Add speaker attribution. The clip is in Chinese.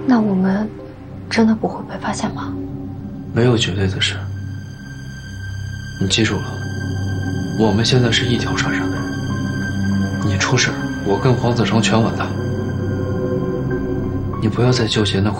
Speaker 1: 那我们真的不会被发现吗？
Speaker 2: 没有绝对的事，你记住了，我们现在是一条船上的人。你出事，我跟黄子成全完蛋。你不要再纠结那